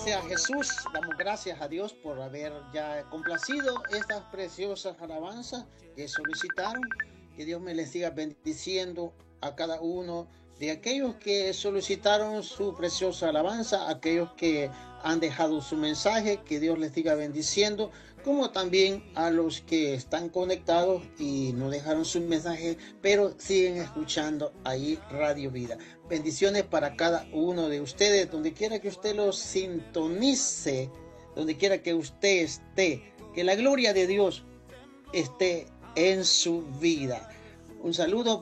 sea Jesús, damos gracias a Dios por haber ya complacido estas preciosas alabanzas que solicitaron. Que Dios me les siga bendiciendo a cada uno de aquellos que solicitaron su preciosa alabanza, aquellos que han dejado su mensaje, que Dios les siga bendiciendo, como también a los que están conectados y no dejaron su mensaje, pero siguen escuchando ahí Radio Vida. Bendiciones para cada uno de ustedes, donde quiera que usted los sintonice, donde quiera que usted esté, que la gloria de Dios esté en su vida. Un saludo